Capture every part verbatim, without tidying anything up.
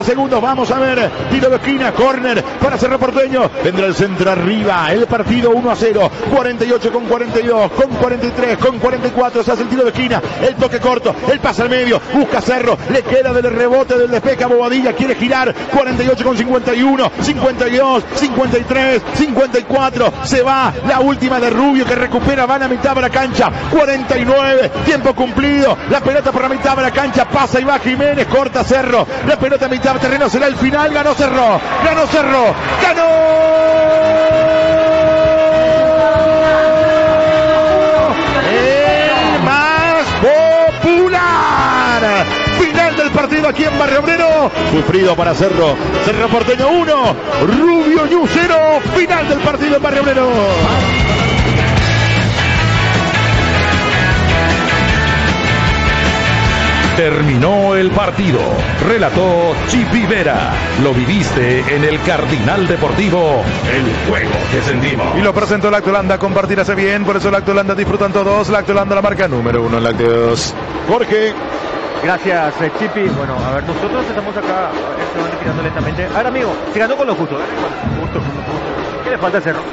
Segundos, vamos a ver, tiro de esquina, córner para Cerro Porteño, vendrá el centro arriba, el partido uno a cero, cuarenta y ocho con cuarenta y dos, con cuarenta y tres, con cuarenta y cuatro, se hace el tiro de esquina, el toque corto, el pase al medio, busca Cerro, le queda del rebote del despeje a Bobadilla, quiere girar, cuarenta y ocho con cincuenta y uno, cincuenta y dos, cincuenta y tres, cincuenta y cuatro, se va, la última de Rubio que recupera, van a mitad de la cancha, cuarenta y nueve, tiempo cumplido, la pelota por la mitad de la cancha, pasa y va Jiménez, corta Cerro, la pelota a mitad de terreno, será el final, ganó Cerro, ganó Cerro, ganó el más popular. Final del partido aquí en Barrio Obrero, sufrido para Cerro, Cerro Porteño uno, Rubio Ñu cero, final del partido en Barrio Obrero. Terminó el partido. Relató Chipi Vera. Lo viviste en el Cardinal Deportivo. El juego que sentimos. Y lo presentó Lactolanda. Compartirse bien. Por eso Lactolanda disfrutan todos. Lactolanda, la marca número uno en lácteos. Jorge. Gracias, eh, Chipi. Bueno, a ver, nosotros estamos acá. Se van retirando lentamente. A ver, amigo, tirando con lo justo. ¿eh? Justo, justo. ¿Qué le falta al Cerro?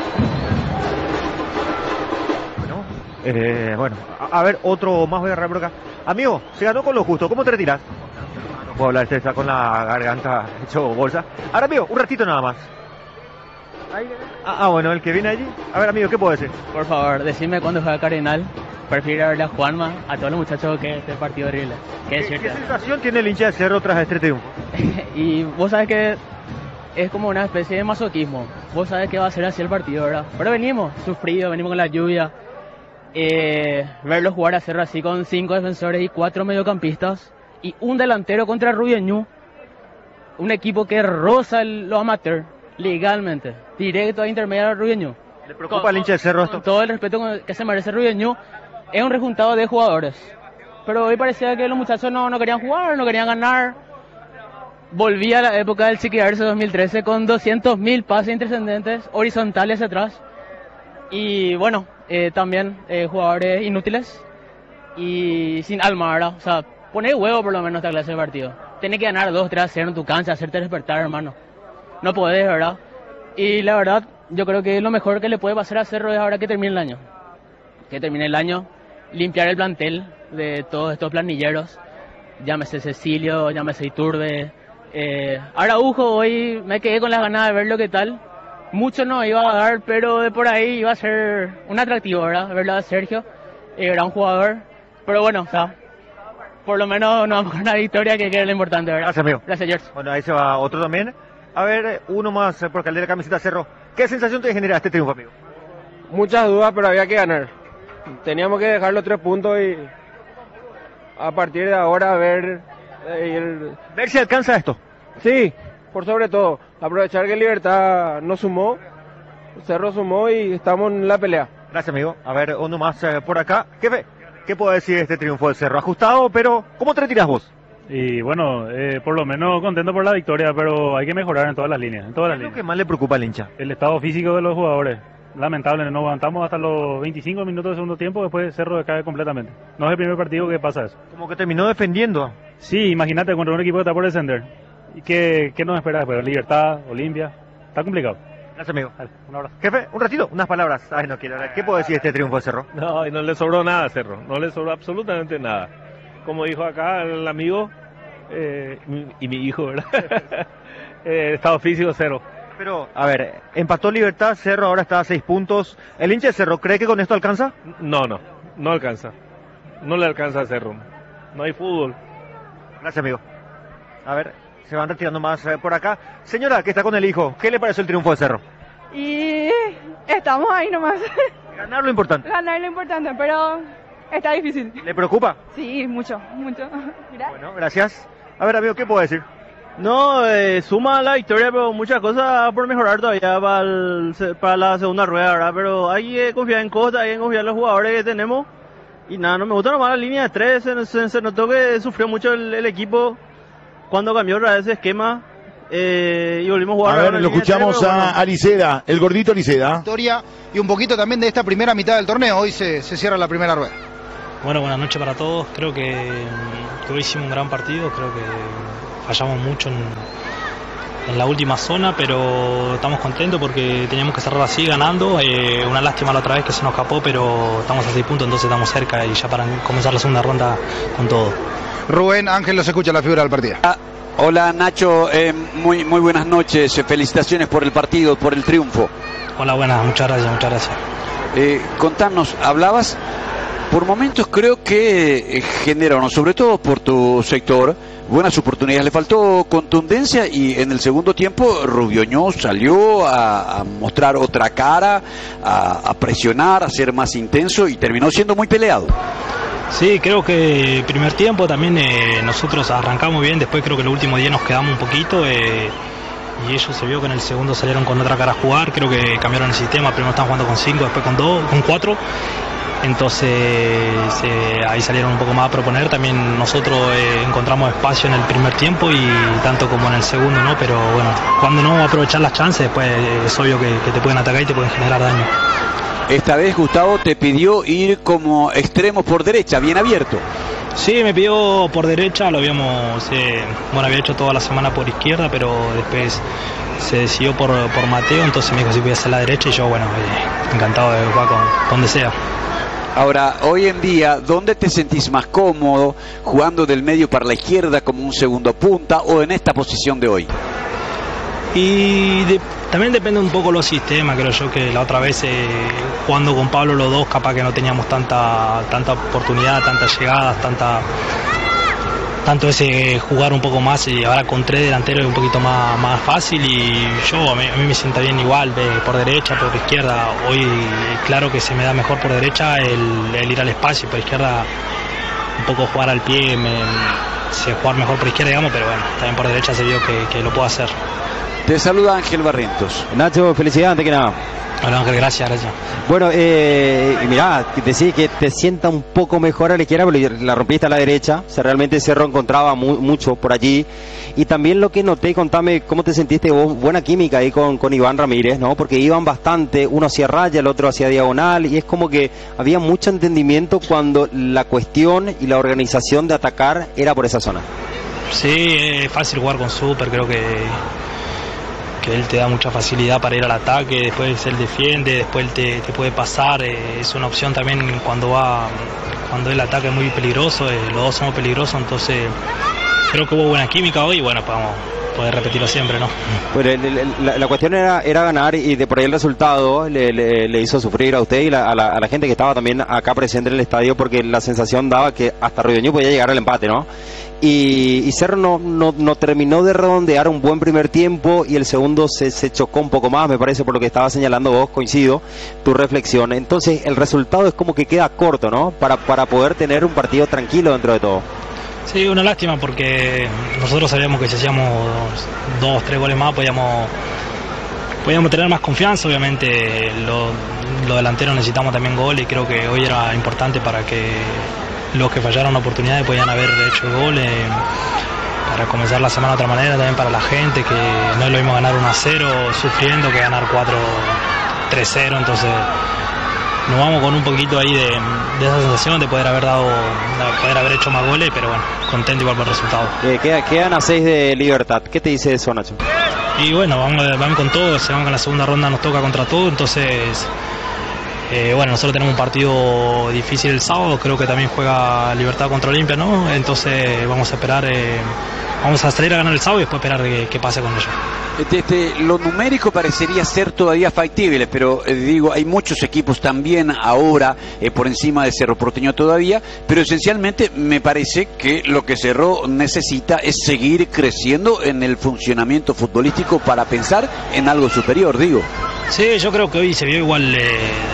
Bueno, eh, bueno. A, a ver, otro más voy a agarrar por acá. Amigo, se ganó con lo justo. ¿Cómo te retiras? No puedo hablar, está con la garganta hecho bolsa. Ahora, amigo, un ratito nada más. Ah, ah, bueno, el que viene allí. A ver, amigo, ¿qué puedo decir? Por favor, decime cuándo juega Cardinal. Prefiero verle a Juanma, a todos los muchachos que este partido horrible. ¿Qué, ¿Qué, ¿Qué sensación tiene el hincha de Cerro tras este triunfo? Y vos sabes que es como una especie de masoquismo. Vos sabes que va a ser así el partido, ¿verdad? Pero venimos sufridos, venimos con la lluvia. Eh, verlos jugar a Cerro así con cinco defensores y cuatro mediocampistas y un delantero contra Rubio Ñu, un equipo que roza el, los amateurs legalmente, directo a intermediar a Rubio Ñu. ¿Le preocupa al hincha de Cerro esto? Con todo el respeto que se merece Rubio Ñu, es un rejuntado de jugadores, pero hoy parecía que los muchachos no, no querían jugar, no querían ganar. Volvía a la época del Chiquiarse dos mil trece con doscientos mil pases intrascendentes horizontales atrás y bueno, Eh, también eh, jugadores inútiles y sin alma, ¿verdad? O sea, poner huevo por lo menos esta clase de partido. Tienes que ganar dos, tres a cero en tu cancha, hacerte despertar, hermano. No podés, ¿verdad? Y la verdad, yo creo que lo mejor que le puede pasar a Cerro es ahora que termine el año. Que termine el año, limpiar el plantel de todos estos planilleros. Llámese Cecilio, llámese Iturbe. Eh, Araujo, hoy me quedé con las ganas de ver lo que tal. Mucho no iba a dar, pero de por ahí iba a ser un atractivo, ¿verdad? Verlo a Sergio, eh, gran jugador. Pero bueno, o sea, por lo menos nos vamos con una victoria que es lo importante, ¿verdad? Gracias, amigo. Gracias, George. Bueno, ahí se va otro también. A ver, uno más por Caldera Camiseta Cerro. ¿Qué sensación te genera este triunfo, amigo? Muchas dudas, pero había que ganar. Teníamos que dejar los tres puntos y a partir de ahora ver... Eh, el... Ver si alcanza esto. Sí. Por sobre todo, aprovechar que Libertad no sumó, Cerro sumó y estamos en la pelea. Gracias, amigo. A ver, uno más eh, por acá. ¿Qué, ¿Qué puedo decir de este triunfo del Cerro? Ajustado, pero ¿cómo te retiras vos? Y bueno, eh, por lo menos contento por la victoria, pero hay que mejorar en todas las líneas. En todas las ¿Qué es líneas. lo que más le preocupa al hincha? El estado físico de los jugadores. Lamentable, no aguantamos hasta los veinticinco minutos de segundo tiempo, después Cerro decae completamente. No es el primer partido que pasa eso. Como que terminó defendiendo. Sí, imagínate contra un equipo que está por descender. ¿Y qué, qué nos espera después? Libertad, Olimpia. Está complicado. Gracias, amigo. Vale, un abrazo. Jefe, un ratito, unas palabras. Ay, no quiero. ¿Qué puedo decir de este triunfo de Cerro? No, y no le sobró nada a Cerro. No le sobró absolutamente nada. Como dijo acá el amigo eh, y mi hijo, ¿verdad? eh, estado físico cero. Pero, a ver, empató Libertad, Cerro ahora está a seis puntos. ¿El hincha de Cerro cree que con esto alcanza? No, no, no alcanza. No le alcanza a Cerro. No hay fútbol. Gracias, amigo. A ver, se van retirando más eh, por acá. Señora, que está con el hijo, ¿qué le pareció el triunfo de Cerro? Y estamos ahí nomás. Ganar lo importante. Ganar lo importante, pero está difícil. ¿Le preocupa? Sí, mucho, mucho. Gracias. Bueno, gracias. A ver, amigo, ¿qué puedo decir? No, eh, suma la victoria, pero muchas cosas por mejorar todavía para, el, para la segunda rueda, ¿verdad? Pero hay que confiar en Costa, hay que confiar en los jugadores que tenemos. Y nada, no me gusta nomás la línea de tres, se, se, se notó que sufrió mucho el, el equipo cuando cambió otra vez ese esquema. Eh, y volvimos a jugar. A ver, lo escuchamos tres, a bueno. Aliceda, el gordito Aliceda. Victoria y un poquito también de esta primera mitad del torneo. Hoy se, se cierra la primera rueda. Bueno, buenas noches para todos. Creo que, que hoy hicimos un gran partido. Creo que fallamos mucho en, en la última zona, pero estamos contentos porque teníamos que cerrar así ganando. Eh, una lástima la otra vez que se nos escapó, pero estamos a seis puntos, entonces estamos cerca y ya para comenzar la segunda ronda con todo. Rubén Ángel los escucha la figura del partido. Ah, hola Nacho, eh, muy, muy buenas noches, felicitaciones por el partido, por el triunfo. Hola, buenas, muchas gracias, muchas gracias. Eh, contanos, hablabas, por momentos creo que eh, generaron, sobre todo por tu sector, buenas oportunidades. Le faltó contundencia y en el segundo tiempo Rubioño salió a, a mostrar otra cara, a, a presionar, a ser más intenso y terminó siendo muy peleado. Sí, creo que el primer tiempo también eh, nosotros arrancamos bien, después creo que el último día nos quedamos un poquito eh, y ellos se vio que en el segundo salieron con otra cara a jugar, creo que cambiaron el sistema, primero estaban jugando con cinco, después con dos, con cuatro, entonces eh, ahí salieron un poco más a proponer, también nosotros eh, encontramos espacio en el primer tiempo y tanto como en el segundo, ¿no? Pero bueno, cuando no aprovechar las chances, después eh, es obvio que, que te pueden atacar y te pueden generar daño. Esta vez Gustavo te pidió ir como extremo por derecha, bien abierto. Sí, me pidió por derecha, lo habíamos, eh, bueno, había hecho toda la semana por izquierda, pero después se decidió por, por Mateo, entonces me dijo si voy a hacer la derecha y yo, bueno, eh, encantado de jugar con donde sea. Ahora, hoy en día, ¿dónde te sentís más cómodo? ¿Jugando del medio para la izquierda como un segundo punta o en esta posición de hoy? Y de, también depende un poco los sistemas, creo yo que la otra vez eh, jugando con Pablo los dos capaz que no teníamos tanta tanta oportunidad, tantas llegadas, tanta tanto ese jugar un poco más y ahora con tres delanteros es un poquito más, más fácil y yo a mí, a mí me sienta bien igual de, por derecha, por izquierda. Hoy claro que se me da mejor por derecha el, el ir al espacio y por izquierda un poco jugar al pie, me, sé jugar mejor por izquierda digamos, pero bueno, también por derecha se vio que, que lo puedo hacer. Te saluda Ángel Barrientos. Nacho, felicidades antes que nada. Hola Ángel, gracias, gracias. Bueno, eh, mirá, decís que te sienta un poco mejor a la izquierda, pero la rompiste a la derecha. O sea, realmente Cerro encontraba mu mucho por allí. Y también lo que noté, contame cómo te sentiste vos, buena química ahí con, con Iván Ramírez, ¿no? Porque iban bastante, uno hacia raya, el otro hacia diagonal, y es como que había mucho entendimiento cuando la cuestión y la organización de atacar era por esa zona. Sí, es fácil jugar con Super, creo que... que él te da mucha facilidad para ir al ataque, después él defiende, después él te, te puede pasar, eh, es una opción también cuando va, cuando el ataque es muy peligroso, eh, los dos somos peligrosos, entonces creo que hubo buena química hoy y bueno, podemos poder repetirlo siempre, ¿no? Bueno, la, la cuestión era, era ganar y de por ahí el resultado le, le, le hizo sufrir a usted y la, a, la, a la gente que estaba también acá presente en el estadio porque la sensación daba que hasta Rubioño podía llegar al empate, ¿no? Y, y Cerro no, no, no terminó de redondear un buen primer tiempo y el segundo se, se chocó un poco más, me parece, por lo que estaba señalando vos, coincido, tu reflexión. Entonces el resultado es como que queda corto, ¿no? Para, para poder tener un partido tranquilo dentro de todo. Sí, una lástima porque nosotros sabíamos que si hacíamos dos, tres goles más podíamos, podíamos tener más confianza, obviamente los lo delanteros necesitamos también goles y creo que hoy era importante para que los que fallaron oportunidades podían haber hecho el gol eh, para comenzar la semana de otra manera, también para la gente que no es lo mismo ganar uno a cero sufriendo que ganar cuatro tres cero, entonces nos vamos con un poquito ahí de, de esa sensación de poder haber dado, de poder haber hecho más goles, pero bueno, contento igual por el resultado. Eh, quedan, quedan a seis de Libertad, ¿qué te dice eso, Nacho? Y bueno, vamos, vamos con todo, se vamos con la segunda ronda, nos toca contra todo, entonces eh, bueno, nosotros tenemos un partido difícil el sábado, creo que también juega Libertad contra Olimpia, ¿no? Entonces vamos a esperar, eh, vamos a salir a ganar el sábado y después esperar que, que pase con ellos. Este, lo numérico parecería ser todavía factible, pero eh, digo, hay muchos equipos también ahora eh, por encima de Cerro Porteño todavía, pero esencialmente me parece que lo que Cerro necesita es seguir creciendo en el funcionamiento futbolístico para pensar en algo superior, digo. Sí, yo creo que hoy se vio igual, eh,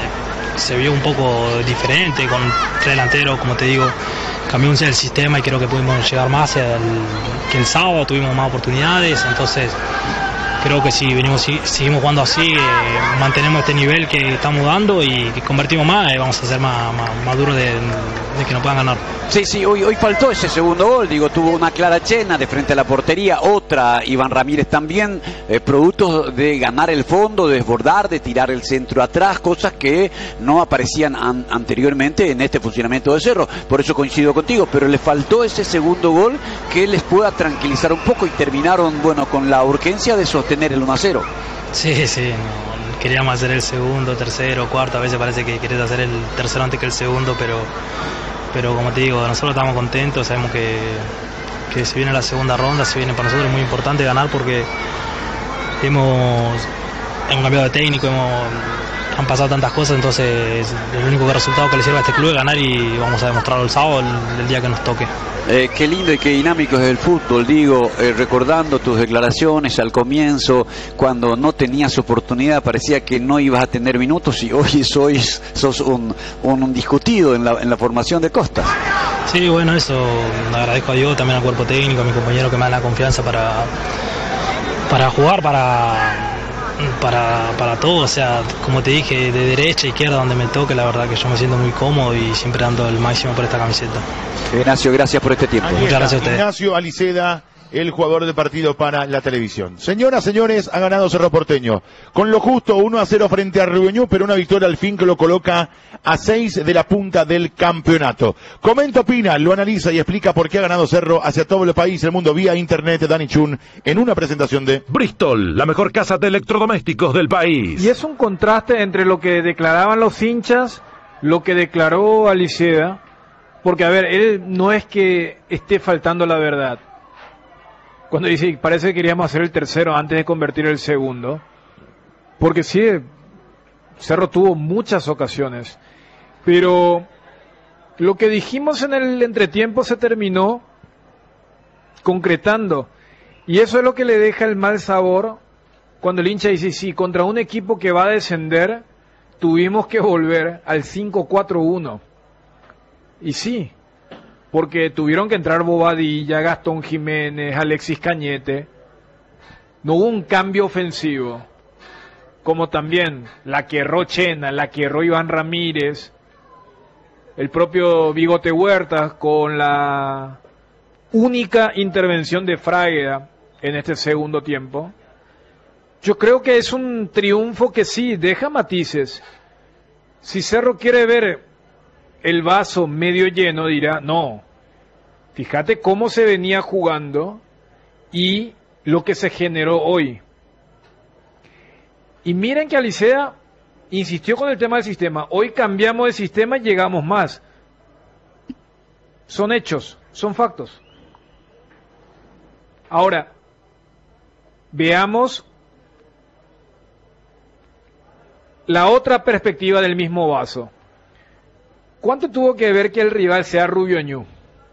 se vio un poco diferente con tres delanteros, como te digo, cambió el sistema y creo que pudimos llegar más el, que el sábado, tuvimos más oportunidades, entonces creo que si venimos, si seguimos jugando así, eh, mantenemos este nivel que estamos dando y que convertimos más, eh, vamos a ser más, más, más duros de, de que no puedan ganar. Sí, sí, hoy, hoy faltó ese segundo gol, digo, tuvo una clara chena de frente a la portería, otra Iván Ramírez también, eh, producto de ganar el fondo, de desbordar, de tirar el centro atrás, cosas que no aparecían an anteriormente en este funcionamiento de Cerro, por eso coincido contigo, pero le faltó ese segundo gol que les pueda tranquilizar un poco y terminaron, bueno, con la urgencia de sostener el uno a cero. Sí, sí, no, queríamos hacer el segundo, tercero, cuarto, a veces parece que querés hacer el tercero antes que el segundo, pero... Pero como te digo, nosotros estamos contentos, sabemos que, que se viene la segunda ronda, se viene para nosotros es muy importante ganar porque hemos, hemos cambiado de técnico, hemos, han pasado tantas cosas, entonces el único resultado que le sirve a este club es ganar y vamos a demostrarlo el sábado, el, el día que nos toque. Eh, qué lindo y qué dinámico es el fútbol, digo, eh, recordando tus declaraciones al comienzo, cuando no tenías oportunidad, parecía que no ibas a tener minutos y hoy sois, sos un, un, un discutido en la, en la formación de Costas. Sí, bueno, eso, agradezco a Dios, también al cuerpo técnico, a mi compañero que me dan la confianza para, para jugar, para... Para, para todo, o sea, como te dije, de derecha a izquierda, donde me toque, la verdad que yo me siento muy cómodo y siempre dando el máximo por esta camiseta. Ignacio, gracias por este tiempo. Aquí Muchas está, gracias a ustedes. Ignacio Aliceda, el jugador de partido para la televisión. Señoras, señores, ha ganado Cerro Porteño. Con lo justo, uno a cero frente a Ribeñú, pero una victoria al fin que lo coloca a seis de la punta del campeonato. Comenta, opina, lo analiza y explica por qué ha ganado Cerro hacia todo el país, el mundo, vía internet, Dani Chun, en una presentación de Bristol, la mejor casa de electrodomésticos del país. Y es un contraste entre lo que declaraban los hinchas, lo que declaró Aliceda, porque a ver, él no es que esté faltando la verdad. Cuando dice, parece que queríamos hacer el tercero antes de convertir el segundo. Porque sí, Cerro tuvo muchas ocasiones. Pero lo que dijimos en el entretiempo se terminó concretando. Y eso es lo que le deja el mal sabor cuando el hincha dice, sí, contra un equipo que va a descender, tuvimos que volver al cinco cuatro uno. Y sí, porque tuvieron que entrar Bobadilla, Gastón Jiménez, Alexis Cañete. No hubo un cambio ofensivo. Como también la que erró Chena, la que erró Iván Ramírez, el propio Bigote Huertas con la única intervención de Fraga en este segundo tiempo. Yo creo que es un triunfo que sí, deja matices. Si Cerro quiere ver el vaso medio lleno, dirá, no, fíjate cómo se venía jugando y lo que se generó hoy. Y miren que Aliceda insistió con el tema del sistema. Hoy cambiamos de sistema y llegamos más. Son hechos, son factos. Ahora, veamos la otra perspectiva del mismo vaso. ¿Cuánto tuvo que ver que el rival sea Rubiño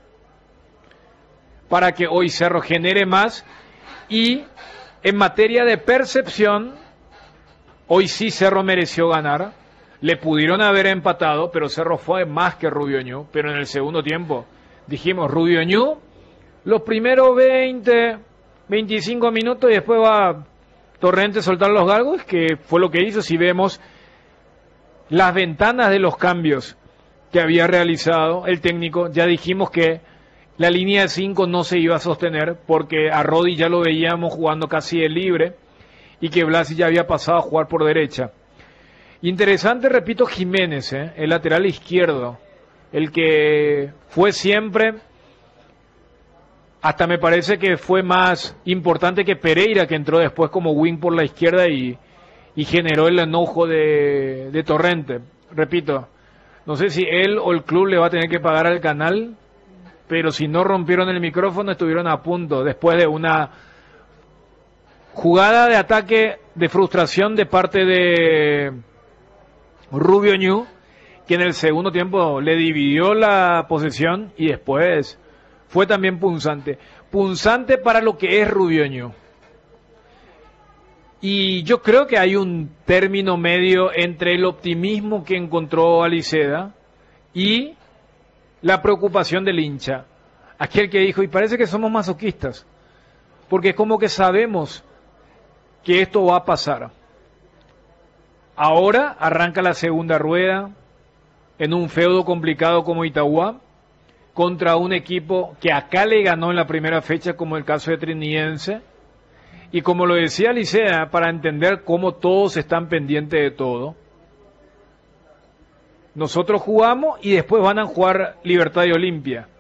para que hoy Cerro genere más? Y en materia de percepción, hoy sí Cerro mereció ganar. Le pudieron haber empatado, pero Cerro fue más que Rubiño. Pero en el segundo tiempo dijimos Rubiño, los primeros veinte, veinticinco minutos y después va Torrente a soltar los galgos, que fue lo que hizo. Si vemos las ventanas de los cambios que había realizado el técnico, ya dijimos que la línea de cinco no se iba a sostener porque a Rodi ya lo veíamos jugando casi de libre y que Blasi ya había pasado a jugar por derecha. Interesante, repito, Jiménez, ¿eh? El lateral izquierdo, el que fue siempre, hasta me parece que fue más importante que Pereira, que entró después como wing por la izquierda y, y generó el enojo de, de Torrente. Repito, no sé si él o el club le va a tener que pagar al canal, pero si no rompieron el micrófono estuvieron a punto, después de una jugada de ataque de frustración de parte de Rubiño, que en el segundo tiempo le dividió la posesión y después fue también punzante. Punzante para lo que es Rubiño. Y yo creo que hay un término medio entre el optimismo que encontró Aliceda y la preocupación del hincha. Aquel que dijo, y parece que somos masoquistas, porque es como que sabemos que esto va a pasar. Ahora arranca la segunda rueda, en un feudo complicado como Itagua, contra un equipo que acá le ganó en la primera fecha, como el caso de Trinidense. Y como lo decía Licea, para entender cómo todos están pendientes de todo. Nosotros jugamos y después van a jugar Libertad y Olimpia.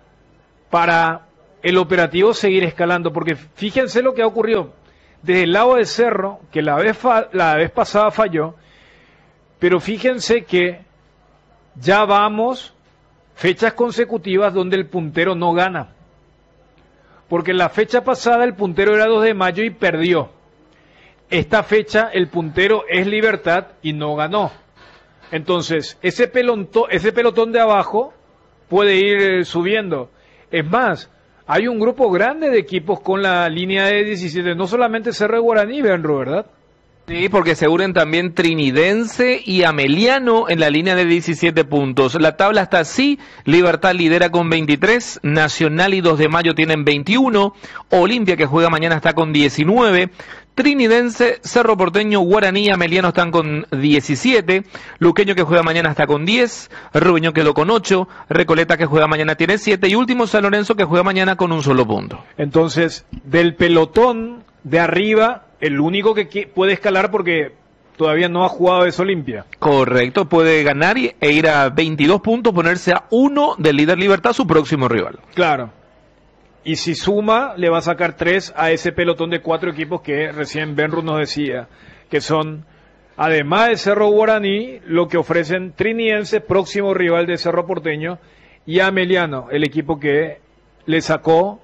Para el operativo seguir escalando, porque fíjense lo que ha ocurrido. Desde el lado de Cerro, que la vez, fa- la vez pasada falló, pero fíjense que ya vamos fechas consecutivas donde el puntero no gana. Porque la fecha pasada el puntero era dos de mayo y perdió. Esta fecha el puntero es Libertad y no ganó. Entonces, ese pelotón, ese pelotón de abajo puede ir subiendo. Es más, hay un grupo grande de equipos con la línea de diecisiete, no solamente Cerro y Guaraní, Benro, ¿verdad? Sí, porque se unen también Trinidense y Ameliano en la línea de diecisiete puntos. La tabla está así: Libertad lidera con veintitrés, Nacional y dos de mayo tienen veintiuno, Olimpia, que juega mañana, está con diecinueve, Trinidense, Cerro Porteño, Guaraní y Ameliano están con diecisiete, Luqueño, que juega mañana, está con diez, Rubeño quedó con ocho, Recoleta, que juega mañana, tiene siete, y último San Lorenzo, que juega mañana con un solo punto. Entonces, del pelotón de arriba, el único que qui- puede escalar, porque todavía no ha jugado, es Olimpia. Correcto, puede ganar y- e ir a veintidós puntos, ponerse a uno del líder Libertad, su próximo rival. Claro. Y si suma, le va a sacar tres a ese pelotón de cuatro equipos que recién Benru nos decía, que son, además de Cerro Guaraní, lo que ofrecen Trinidense, próximo rival de Cerro Porteño, y Ameliano, el equipo que le sacó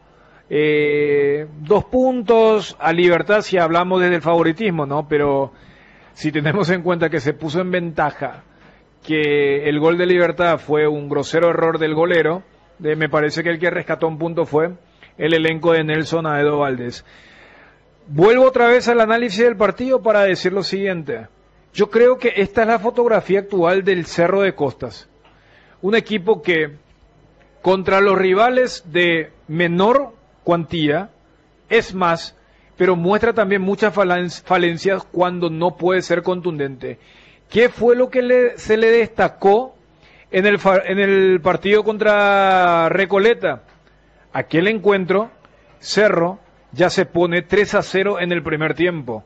eh, dos puntos a Libertad, si hablamos desde el favoritismo, ¿no? Pero si tenemos en cuenta que se puso en ventaja, que el gol de Libertad fue un grosero error del golero, de, me parece que el que rescató un punto fue el elenco de Nelson Aedo Valdés. Vuelvo otra vez al análisis del partido para decir lo siguiente. Yo creo que esta es la fotografía actual del Cerro de Costas. Un equipo que contra los rivales de menor cuantía es más, pero muestra también muchas falencias cuando no puede ser contundente. ¿Qué fue lo que le, se le destacó en el, en el partido contra Recoleta? Aquel encuentro, Cerro ya se pone tres a cero en el primer tiempo.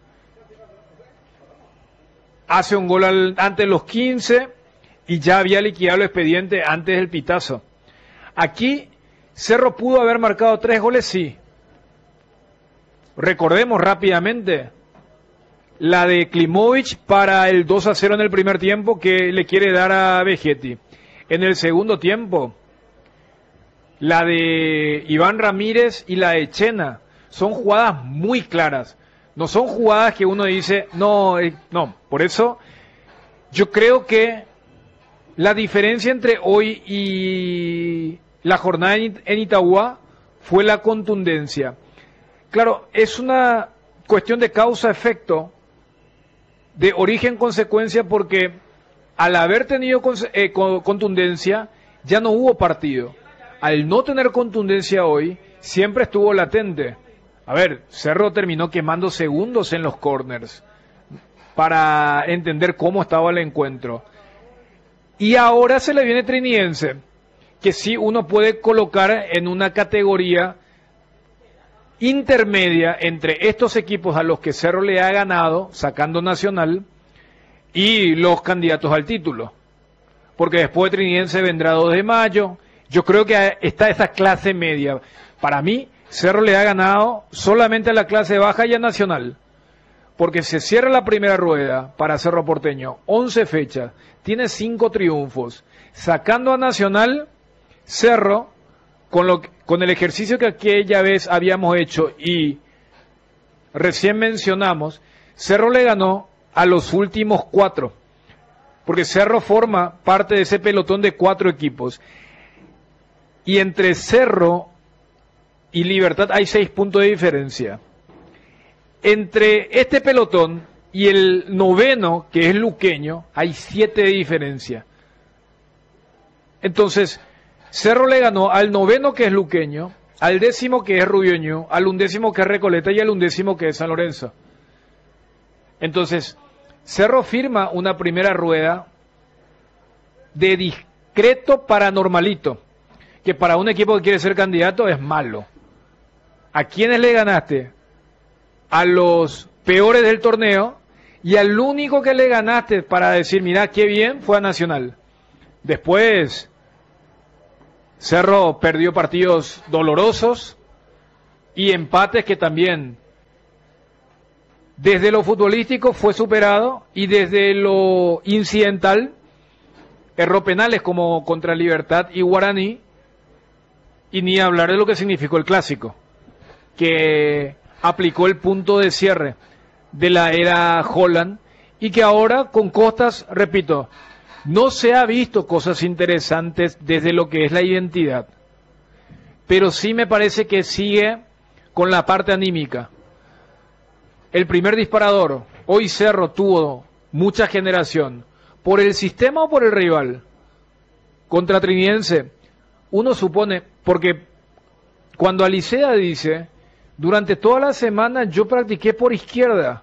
Hace un gol al, antes de los quince y ya había liquidado el expediente antes del pitazo. Aquí Cerro pudo haber marcado tres goles, sí. Recordemos rápidamente la de Klimovic para el dos a cero en el primer tiempo, que le quiere dar a Vegetti. En el segundo tiempo, la de Iván Ramírez y la de Chena. Son jugadas muy claras. No son jugadas que uno dice, no, eh, no. Por eso, yo creo que la diferencia entre hoy y la jornada en Itagua fue la contundencia. Claro, es una cuestión de causa-efecto, de origen-consecuencia, porque al haber tenido eh, contundencia, ya no hubo partido. Al no tener contundencia hoy, siempre estuvo latente. A ver, Cerro terminó quemando segundos en los corners para entender cómo estaba el encuentro. Y ahora se le viene Trinidense, que sí uno puede colocar en una categoría intermedia entre estos equipos a los que Cerro le ha ganado, sacando Nacional, y los candidatos al título. Porque después de Trinidense vendrá dos de mayo. Yo creo que está esa clase media. Para mí, Cerro le ha ganado solamente a la clase baja y a Nacional. Porque se cierra la primera rueda para Cerro Porteño, once fechas, tiene cinco triunfos. Sacando a Nacional, Cerro, con, lo, con el ejercicio que aquella vez habíamos hecho y recién mencionamos, Cerro le ganó a los últimos cuatro. Porque Cerro forma parte de ese pelotón de cuatro equipos. Y entre Cerro y Libertad hay seis puntos de diferencia. Entre este pelotón y el noveno, que es Luqueño, hay siete de diferencia. Entonces, Cerro le ganó al noveno, que es Luqueño, al décimo, que es Rubiño, al undécimo, que es Recoleta, y al undécimo, que es San Lorenzo. Entonces, Cerro firma una primera rueda de discreto para normalito, que para un equipo que quiere ser candidato es malo. ¿A quiénes le ganaste? A los peores del torneo, y al único que le ganaste para decir, mirá, qué bien, fue a Nacional. Después, Cerro perdió partidos dolorosos y empates que también, desde lo futbolístico, fue superado, y desde lo incidental, erró penales como contra Libertad y Guaraní, y ni hablar de lo que significó el clásico, que aplicó el punto de cierre de la era Holland, y que ahora con Costas, repito, no se ha visto cosas interesantes desde lo que es la identidad, pero sí me parece que sigue con la parte anímica. El primer disparador, hoy Cerro tuvo mucha generación, por el sistema o por el rival. Contra Trinidense, uno supone, porque cuando Alicea dice, durante toda la semana yo practiqué por izquierda,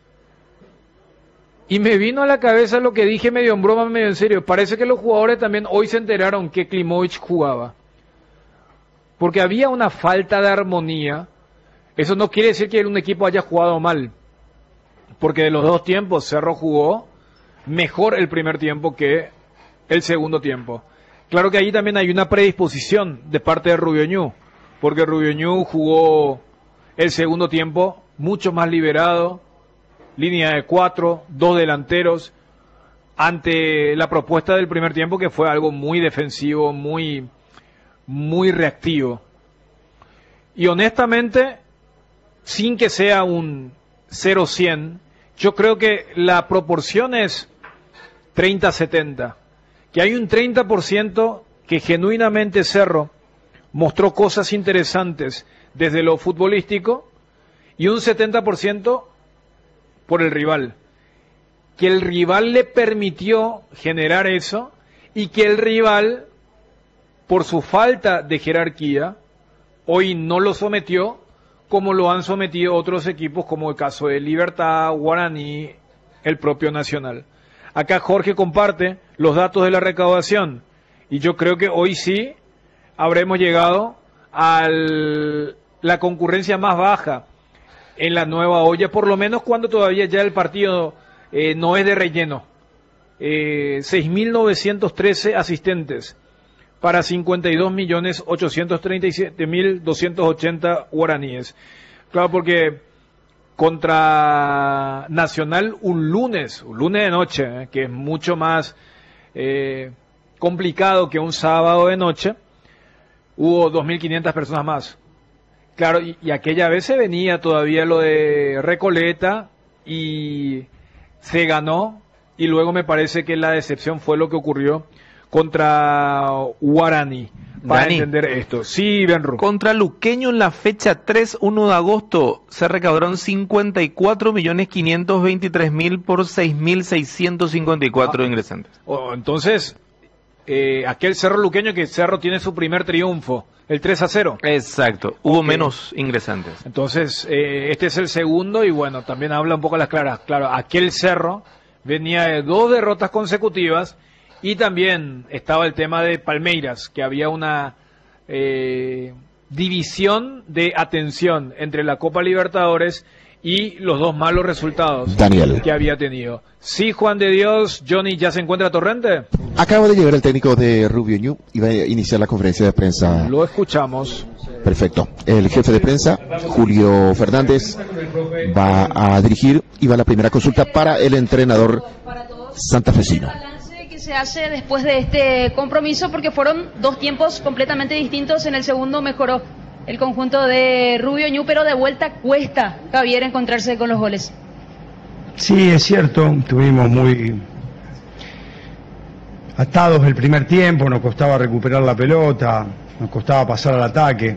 y me vino a la cabeza lo que dije medio en broma, medio en serio, parece que los jugadores también hoy se enteraron que Klimovic jugaba, porque había una falta de armonía. Eso no quiere decir que un equipo haya jugado mal, porque de los dos tiempos Cerro jugó mejor el primer tiempo que el segundo tiempo. Claro que ahí también hay una predisposición de parte de Rubioñú, porque Rubioñú jugó el segundo tiempo mucho más liberado, línea de cuatro, dos delanteros, ante la propuesta del primer tiempo, que fue algo muy defensivo, muy, muy reactivo. Y honestamente, sin que sea un cero cien, yo creo que la proporción es treinta setenta, que hay un treinta por ciento que genuinamente Cerro mostró cosas interesantes desde lo futbolístico, y un setenta por ciento por el rival, que el rival le permitió generar eso, y que el rival, por su falta de jerarquía, hoy no lo sometió como lo han sometido otros equipos, como el caso de Libertad, Guaraní, el propio Nacional. Acá Jorge comparte los datos de la recaudación, y yo creo que hoy sí habremos llegado a la concurrencia más baja en la nueva olla, por lo menos cuando todavía ya el partido eh, no es de relleno. Eh, seis mil novecientos trece asistentes para cincuenta y dos millones ochocientos treinta y siete mil doscientos ochenta guaraníes. Claro, porque contra Nacional un lunes, un lunes de noche, eh, que es mucho más eh, complicado que un sábado de noche, hubo dos mil quinientas personas más. Claro, y, y aquella vez se venía todavía lo de Recoleta y se ganó, y luego me parece que la decepción fue lo que ocurrió contra Guaraní, para Dani, entender esto. Sí, Benru. Contra Luqueño en la fecha tres uno de agosto se recaudaron cincuenta y cuatro millones quinientos veintitrés mil por seis mil seiscientos cincuenta y cuatro ah, ingresantes. Oh, entonces, eh, aquel Cerro Luqueño, que Cerro tiene su primer triunfo, el tres a cero. Exacto, hubo okay. menos ingresantes. Entonces, eh, este es el segundo, y bueno, también habla un poco a las claras. Claro, aquel Cerro venía de dos derrotas consecutivas, y también estaba el tema de Palmeiras, que había una eh, división de atención entre la Copa Libertadores y los dos malos resultados Daniel. que había tenido. Sí, Juan de Dios, Johnny, ¿ya se encuentra Torrente? Acaba de llegar el técnico de Rubioñú y va a iniciar la conferencia de prensa. Lo escuchamos. Perfecto. El jefe de prensa, Julio Fernández, va a dirigir, y va a la primera consulta para el entrenador santafesino. Se hace después de este compromiso, porque fueron dos tiempos completamente distintos. En el segundo mejoró el conjunto de Rubioñú, pero de vuelta cuesta, Javier, encontrarse con los goles. Sí, es cierto, estuvimos muy atados el primer tiempo, nos costaba recuperar la pelota, nos costaba pasar al ataque.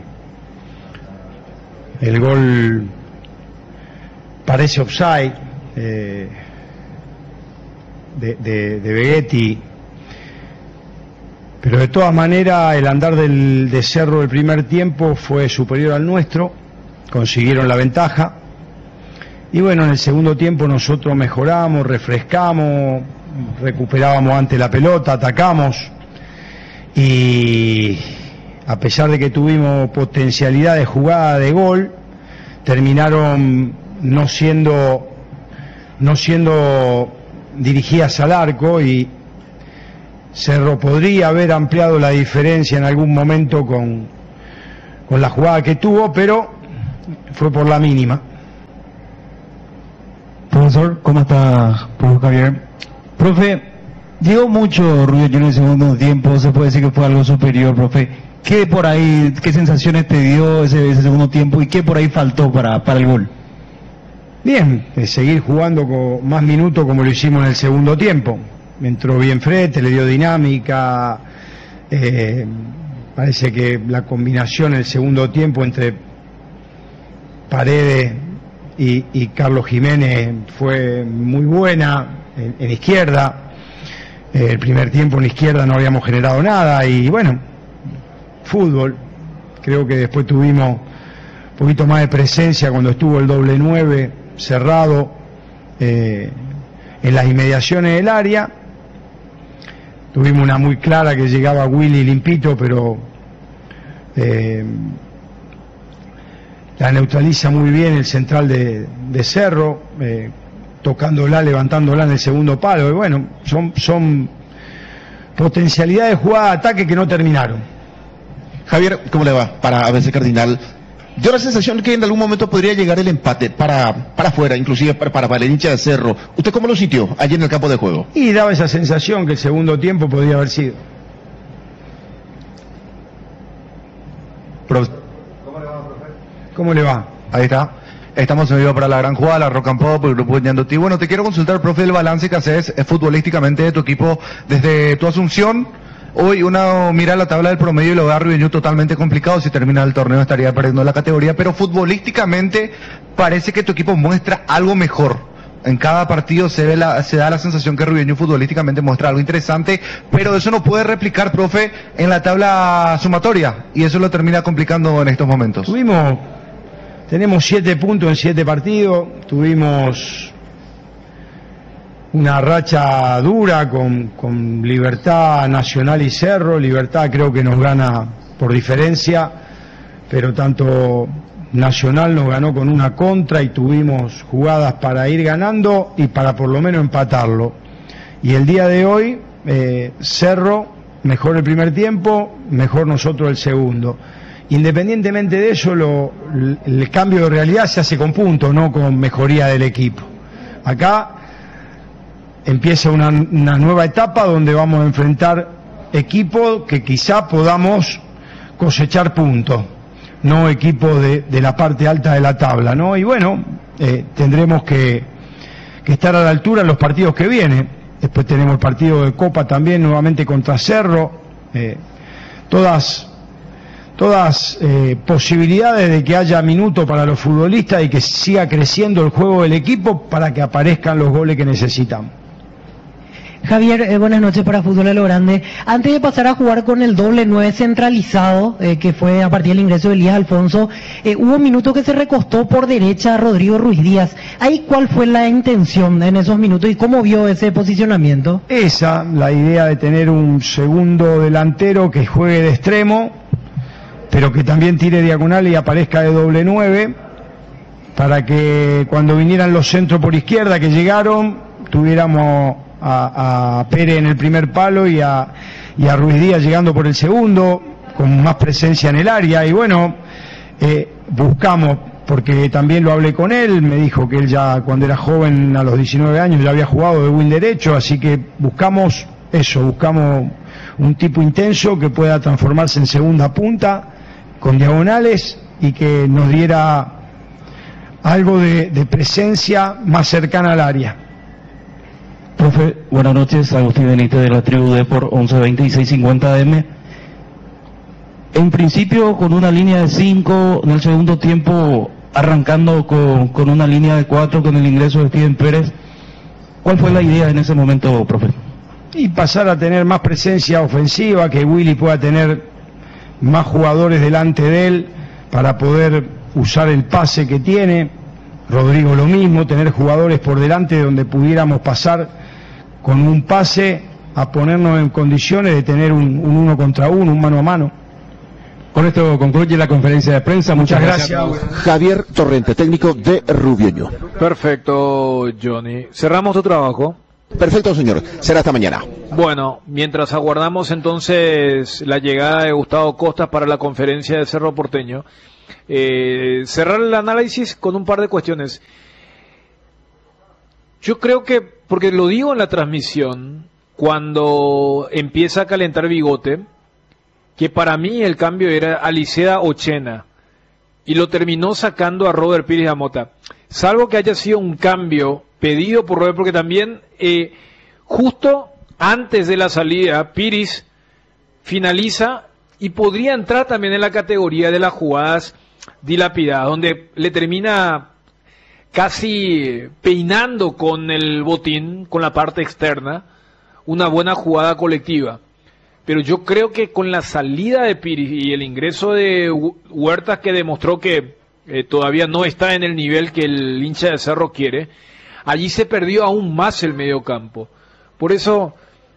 El gol parece offside, eh, De, de, de Begetti, pero de todas maneras el andar del, de Cerro el primer tiempo fue superior al nuestro, consiguieron la ventaja, y bueno, en el segundo tiempo nosotros mejoramos, refrescamos, recuperábamos antes la pelota, atacamos y a pesar de que tuvimos potencialidad de jugada de gol, terminaron no siendo no siendo dirigidas al arco y Cerro podría haber ampliado la diferencia en algún momento con, con la jugada que tuvo, pero fue por la mínima. Profesor, ¿cómo está, profe Javier? Profe, llegó mucho Rubio en el segundo tiempo, se puede decir que fue algo superior, profe. ¿Qué por ahí, qué sensaciones te dio ese, ese segundo tiempo y qué por ahí faltó para, para el gol? Bien, eh, seguir jugando con más minutos como lo hicimos en el segundo tiempo. Entró bien Frete, le dio dinámica, eh, parece que la combinación en el segundo tiempo entre Paredes y, y Carlos Jiménez fue muy buena en, en izquierda. Eh, el primer tiempo en la izquierda no habíamos generado nada y bueno, fútbol. Creo que después tuvimos un poquito más de presencia cuando estuvo el doble nueve cerrado eh, en las inmediaciones del área. Tuvimos una muy clara que llegaba Willy limpito, pero eh, la neutraliza muy bien el central de, de Cerro, eh, tocándola, levantándola en el segundo palo. Y bueno, son, son potencialidades de jugada de ataque que no terminaron. Javier, ¿cómo le va? Para A B C Cardinal. Dio la sensación que en algún momento podría llegar el empate para para afuera, inclusive para, para, para el hincha de Cerro. ¿Usted cómo lo sintió allí en el campo de juego? Y daba esa sensación que el segundo tiempo podría haber sido. Pro... ¿Cómo le va, profe? ¿Cómo le va? Ahí está. Estamos en vivo para la gran jugada, la Rock and Pop, el grupo Ñandotí. Bueno, te quiero consultar, profe, el balance que haces eh, futbolísticamente de tu equipo desde tu asunción. Hoy uno mira la tabla del promedio y lo ve a Rubio totalmente complicado. Si termina el torneo estaría perdiendo la categoría, pero futbolísticamente parece que tu equipo muestra algo mejor. En cada partido se ve la, se da la sensación que Rubio futbolísticamente muestra algo interesante, pero eso no puede replicar, profe, en la tabla sumatoria, y eso lo termina complicando en estos momentos. Tuvimos, tenemos siete puntos en siete partidos, tuvimos una racha dura con, con Libertad, Nacional y Cerro. Libertad creo que nos gana por diferencia, pero tanto Nacional nos ganó con una contra y tuvimos jugadas para ir ganando y para por lo menos empatarlo. Y el día de hoy, eh, Cerro, mejor el primer tiempo, mejor nosotros el segundo. Independientemente de eso, lo, el cambio de realidad se hace con puntos, no con mejoría del equipo. Acá empieza una, una nueva etapa donde vamos a enfrentar equipos que quizá podamos cosechar puntos, no equipos de, de la parte alta de la tabla, ¿no? Y bueno, eh, tendremos que, que estar a la altura en los partidos que vienen. Después tenemos el partido de Copa también, nuevamente contra Cerro. Eh, todas todas eh, posibilidades de que haya minutos para los futbolistas y que siga creciendo el juego del equipo para que aparezcan los goles que necesitamos. Javier, eh, buenas noches para Fútbol a lo Grande. Antes de pasar a jugar con el doble nueve centralizado, eh, que fue a partir del ingreso de Elías Alfonso, eh, hubo un minuto que se recostó por derecha a Rodrigo Ruiz Díaz. ¿Ahí cuál fue la intención en esos minutos y cómo vio ese posicionamiento? Esa, la idea de tener un segundo delantero que juegue de extremo, pero que también tire diagonal y aparezca de doble nueve, para que cuando vinieran los centros por izquierda que llegaron, tuviéramos A, a Pérez en el primer palo y a, y a Ruiz Díaz llegando por el segundo, con más presencia en el área. Y bueno, eh, buscamos, porque también lo hablé con él, me dijo que él ya cuando era joven, a los diecinueve años, ya había jugado de wing derecho, así que buscamos eso, buscamos un tipo intenso que pueda transformarse en segunda punta, con diagonales, y que nos diera algo de, de presencia más cercana al área. Profe, buenas noches, Agustín Benítez de la Tribu D por once veinte y seiscientos cincuenta A M. En principio con una línea de cinco, en el segundo tiempo arrancando con, con una línea de cuatro con el ingreso de Steven Pérez. ¿Cuál fue la idea en ese momento, profe? Y pasar a tener más presencia ofensiva, que Willy pueda tener más jugadores delante de él para poder usar el pase que tiene. Rodrigo lo mismo, tener jugadores por delante donde pudiéramos pasar con un pase a ponernos en condiciones de tener un, un uno contra uno, un mano a mano. Con esto concluye la conferencia de prensa. Muchas, Muchas gracias. gracias. Javier Torrente, técnico de Rubio Ñu. Perfecto, Johnny. Cerramos tu trabajo. Perfecto, señor. Será hasta mañana. Bueno, mientras aguardamos entonces la llegada de Gustavo Costas para la conferencia de Cerro Porteño, eh, cerrar el análisis con un par de cuestiones. Yo creo que, porque lo digo en la transmisión, cuando empieza a calentar Bigote, que para mí el cambio era Aliceda Ochena, y lo terminó sacando a Robert Pires Amota. Salvo que haya sido un cambio pedido por Robert, porque también eh, justo antes de la salida, Pires finaliza y podría entrar también en la categoría de las jugadas dilapidadas, donde le termina casi peinando con el botín, con la parte externa, una buena jugada colectiva. Pero yo creo que con la salida de Pires y el ingreso de Huertas, que demostró que eh, todavía no está en el nivel que el hincha de Cerro quiere, allí se perdió aún más el mediocampo. Por eso,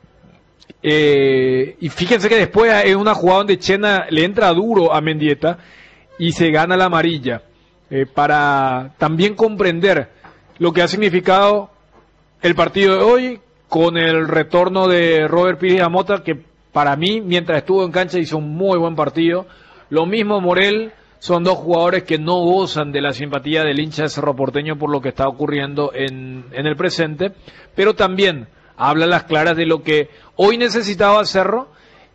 eh, y fíjense que después es una jugada donde Chena le entra duro a Mendieta y se gana la amarilla, eh, para también comprender lo que ha significado el partido de hoy, con el retorno de Robert Pires Amota, que para mí, mientras estuvo en cancha, hizo un muy buen partido. Lo mismo Morel, son dos jugadores que no gozan de la simpatía del hincha de Cerro Porteño por lo que está ocurriendo en, en el presente, pero también habla a las claras de lo que hoy necesitaba Cerro,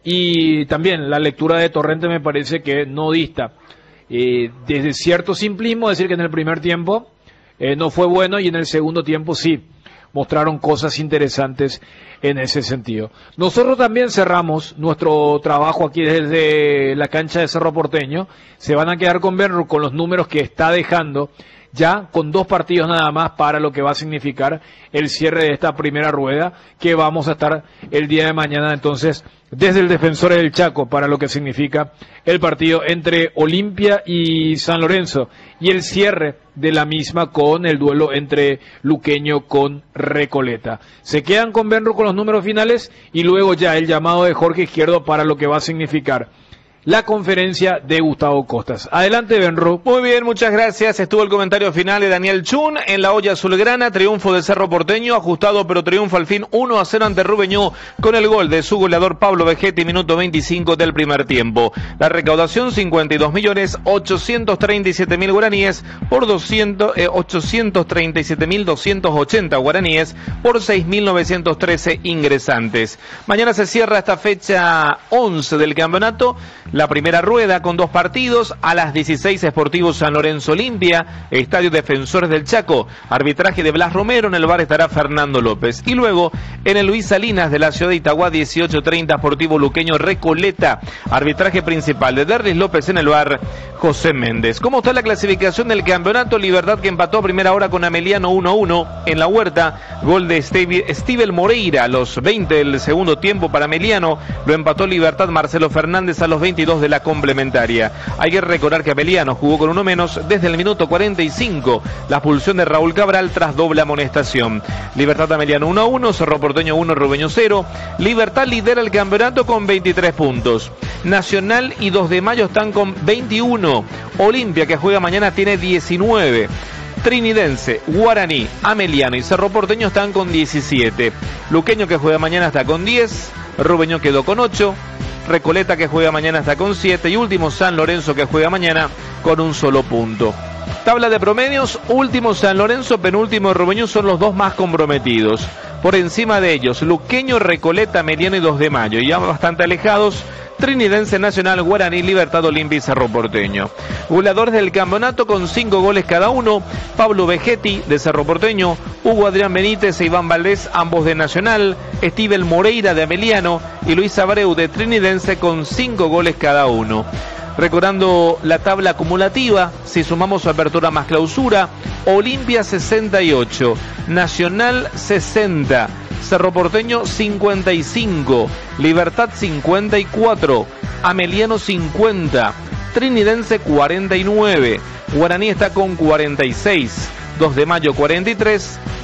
y también la lectura de Torrente me parece que no dista. Eh, desde cierto simplismo, decir que en el primer tiempo eh, no fue bueno y en el segundo tiempo sí mostraron cosas interesantes en ese sentido. Nosotros también cerramos nuestro trabajo aquí desde la cancha de Cerro Porteño. Se van a quedar con Benro con los números que está dejando, ya con dos partidos nada más para lo que va a significar el cierre de esta primera rueda, que vamos a estar el día de mañana entonces desde el Defensores del Chaco para lo que significa el partido entre Olimpia y San Lorenzo, y el cierre de la misma con el duelo entre Luqueño con Recoleta. Se quedan con Benro con los números finales y luego ya el llamado de Jorge Izquierdo para lo que va a significar la conferencia de Gustavo Costas. Adelante, Benro. Muy bien, muchas gracias. Estuvo el comentario final de Daniel Chun en la olla azulgrana. Triunfo de Cerro Porteño, ajustado pero triunfo al fin, uno a cero ante Rubio Ñu, con el gol de su goleador Pablo Vegetti, minuto veinticinco del primer tiempo. La recaudación, cincuenta y dos millones ochocientos treinta y siete mil guaraníes por doscientos, eh, ochocientos treinta y siete mil doscientos ochenta guaraníes por seis mil novecientos trece ingresantes. Mañana se cierra esta fecha once del campeonato. La primera rueda con dos partidos, a las dieciséis Sportivo San Lorenzo Olimpia, Estadio Defensores del Chaco, arbitraje de Blas Romero, en el bar estará Fernando López. Y luego, en el Luis Salinas de la ciudad de Itagua, dieciocho treinta Sportivo Luqueño Recoleta, arbitraje principal de Derlis López, en el bar José Méndez. ¿Cómo está la clasificación del campeonato? Libertad, que empató a primera hora con Ameliano uno a uno en la Huerta, gol de Steven Moreira a los veinte del segundo tiempo para Ameliano, lo empató Libertad Marcelo Fernández a los veintidós de la complementaria. Hay que recordar que Ameliano jugó con uno menos desde el minuto cuarenta y cinco, la expulsión de Raúl Cabral tras doble amonestación. Libertad Ameliano uno a uno, Cerro Porteño uno, Rubio Ñu cero. Libertad lidera el campeonato con veintitrés puntos. Nacional y dos de Mayo están con veintiuno. Olimpia, que juega mañana, tiene diecinueve. Trinidense, Guaraní, Ameliano y Cerro Porteño están con diecisiete. Luqueño, que juega mañana, está con diez. Rubio Ñu quedó con ocho. Recoleta, que juega mañana, está con siete, y último San Lorenzo, que juega mañana, con un solo punto. Tabla de promedios, último San Lorenzo, penúltimo Rubio Ñu, son los dos más comprometidos. Por encima de ellos, Luqueño, Recoleta, Mediano y dos de Mayo, y ya bastante alejados, Trinidense, Nacional, Guaraní, Libertad, Olimpia y Cerro Porteño. Goleadores del campeonato con cinco goles cada uno: Pablo Vegetti, de Cerro Porteño, Hugo Adrián Benítez e Iván Valdés, ambos de Nacional, Steven Moreira, de Ameliano, y Luis Abreu, de Trinidense, con cinco goles cada uno. Recordando la tabla acumulativa, si sumamos apertura más clausura, Olimpia sesenta y ocho, Nacional sesenta, Cerro Porteño cincuenta y cinco, Libertad cincuenta y cuatro, Ameliano cincuenta, Trinidense cuarenta y nueve, Guaraní está con cuarenta y seis, dos de Mayo cuarenta y tres,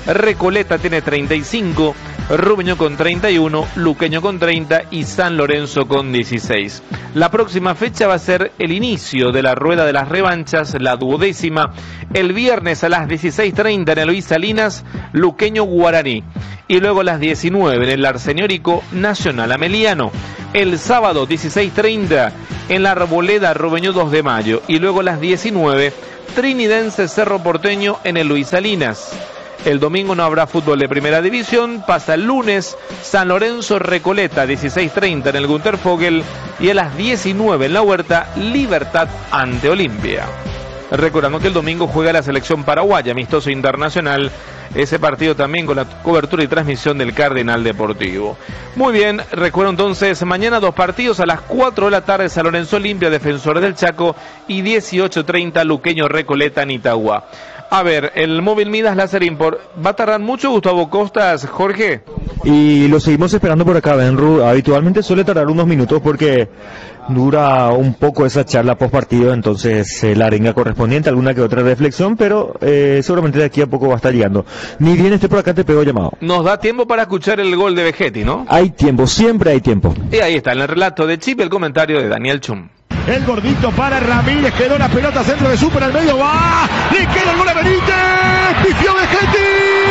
Recoleta tiene treinta y cinco, Rubeño con treinta y uno, Luqueño con treinta y San Lorenzo con dieciséis. La próxima fecha va a ser el inicio de la rueda de las revanchas, la duodécima, el viernes a las dieciséis treinta en el Luis Salinas, Luqueño Guaraní. Y luego a las diecinueve en el Arseñórico, Nacional Ameliano. El sábado dieciséis treinta en la Arboleda, Rubeño dos de mayo. Y luego a las diecinueve, Trinidense Cerro Porteño en el Luis Salinas. El domingo no habrá fútbol de primera división, pasa el lunes, San Lorenzo Recoleta, dieciséis treinta en el Gunter Fogel, y a las diecinueve en la Huerta, Libertad ante Olimpia. Recordando que el domingo juega la selección paraguaya, amistoso internacional, ese partido también con la cobertura y transmisión del Cardenal Deportivo. Muy bien, recuerdo entonces, mañana dos partidos a las cuatro de la tarde, San Lorenzo Olimpia, Defensores del Chaco, y dieciocho treinta, Luqueño Recoleta en Itagua. A ver, el móvil Midas Láser Import, ¿va a tardar mucho Gustavo Costas, Jorge? Y lo seguimos esperando por acá, Benru. Habitualmente suele tardar unos minutos porque dura un poco esa charla post partido, entonces eh, la arenga correspondiente, alguna que otra reflexión, pero eh, seguramente de aquí a poco va a estar llegando. Ni bien esté por acá, te pego llamado. Nos da tiempo para escuchar el gol de Vegetti, ¿no? Hay tiempo, siempre hay tiempo. Y ahí está, en el relato de Chip, el comentario de Daniel Chum. El gordito para Ramírez, quedó la pelota centro de Super al medio, va, le queda el gol a Benítez, pifió Vegetti.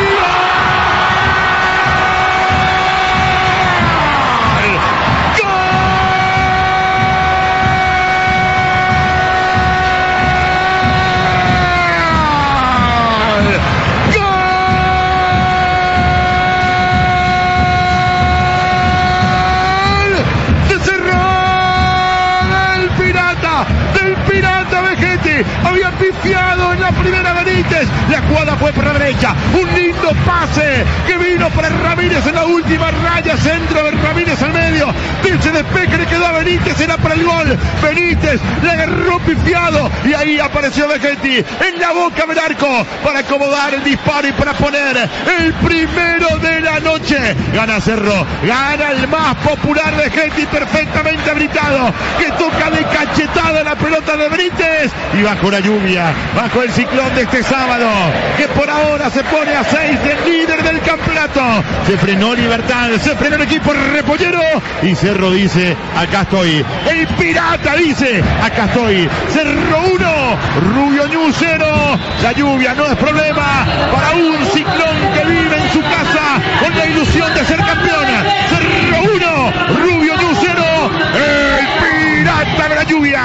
Había pifiado en la primera Benítez, la jugada fue por la derecha, un lindo pase que vino para Ramírez en la última raya, centro de Ramírez al medio, se despeje, le quedó a Benítez, era para el gol, Benítez le agarró pifiado y ahí apareció Vegetti en la boca del arco para acomodar el disparo y para poner el primero de la noche. Gana Cerro, gana el más popular Vegetti, perfectamente habilitado, que toca de cachetada la pelota de Benítez y bajo la lluvia, bajo el ciclón de este sábado, que por ahora se pone a seis del líder del campeonato. Se frenó Libertad, se frenó el equipo repollero y Cerro dice, acá estoy. El Pirata dice, acá estoy. Cerro uno, Rubio Ñu cero. La lluvia no es problema para un ciclón que vive en su casa con la ilusión de ser campeón. Cerro uno, Rubio Ñu cero. El Pirata de la lluvia.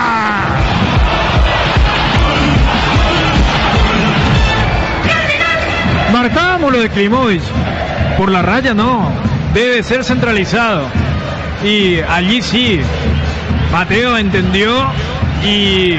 Marcábamos lo de Klimovic, por la raya no, debe ser centralizado. Y allí sí, Mateo entendió y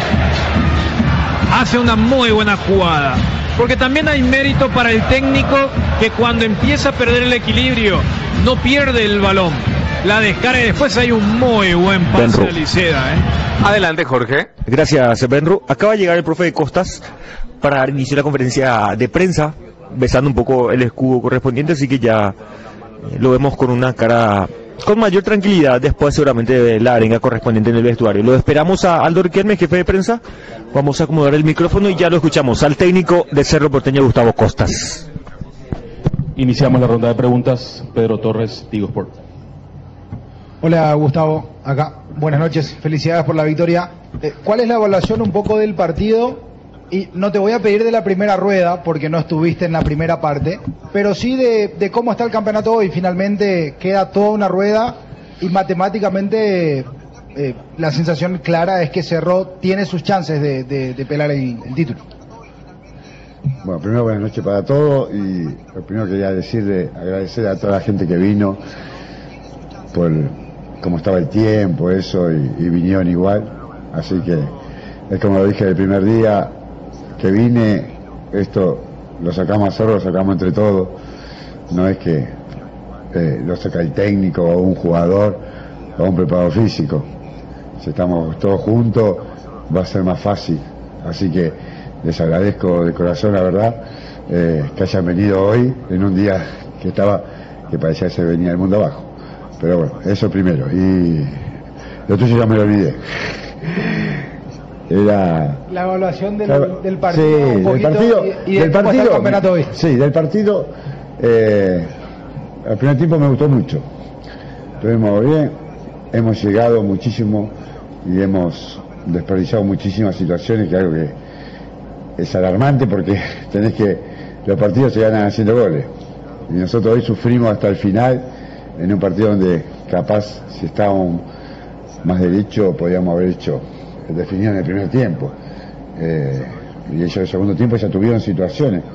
hace una muy buena jugada. Porque también hay mérito para el técnico que cuando empieza a perder el equilibrio, no pierde el balón, la descarga y después hay un muy buen pase de Liceda, ¿eh? Adelante, Jorge. Gracias, Benru. Acaba de llegar el profe de Costas para dar inicio a la conferencia de prensa, besando un poco el escudo correspondiente, así que ya eh, lo vemos con una cara con mayor tranquilidad después seguramente de la arenga correspondiente en el vestuario. Lo esperamos a Aldo Riquelme, jefe de prensa. Vamos a acomodar el micrófono y ya lo escuchamos al técnico de Cerro Porteño, Gustavo Costas. Iniciamos la ronda de preguntas. Pedro Torres, Tigo Sport. Hola Gustavo, acá. Buenas noches, felicidades por la victoria. Eh, ¿Cuál es la evaluación un poco del partido? Y no te voy a pedir de la primera rueda, porque no estuviste en la primera parte, pero sí de, de cómo está el campeonato hoy. Finalmente queda toda una rueda y matemáticamente eh, la sensación clara es que Cerro tiene sus chances de, de, de pelar el, el título. Bueno, primero buenas noches para todos y lo primero que quería decirle, agradecer a toda la gente que vino por cómo estaba el tiempo, eso, y, y vinieron igual, así que es como lo dije el primer día que vine, esto lo sacamos a Cerro, lo sacamos entre todos, no es que eh, lo saca el técnico o un jugador o un preparador físico, si estamos todos juntos va a ser más fácil, así que les agradezco de corazón la verdad eh, que hayan venido hoy en un día que estaba, que parecía que se venía el mundo abajo, pero bueno, eso primero, y lo tuyo ya me lo olvidé. era... La evaluación del, Claro, del partido, sí, un poquito, del partido, y, y del de cómo está el partido, campeonato hoy. sí, del partido, eh, el primer tiempo me gustó mucho, estuvimos bien, hemos llegado muchísimo y hemos desperdiciado muchísimas situaciones, que algo que es alarmante porque tenés que, los partidos se ganan haciendo goles, y nosotros hoy sufrimos hasta el final, en un partido donde capaz, si estábamos más derecho, podíamos haber hecho definido en el primer tiempo. Eh, y ellos en el segundo tiempo ya tuvieron situaciones.